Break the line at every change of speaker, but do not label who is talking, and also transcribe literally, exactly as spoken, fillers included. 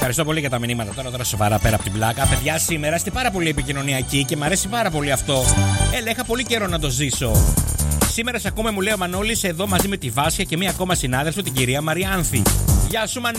Ευχαριστώ πολύ για τα μηνύματα. Τώρα, τώρα σοβαρά πέρα από την πλάκα. Παιδιά, σήμερα είστε πάρα πολύ επικοινωνιακοί και μου αρέσει πάρα πολύ αυτό. Έλα, είχα πολύ καιρό να το ζήσω. Σήμερα σε ακούμε, μου λέει ο Μανώλης, εδώ μαζί με τη Βάσια και μία ακόμα συνάδελφο, την κυρία Μαριάνθη. Γεια σου, Μανώλη.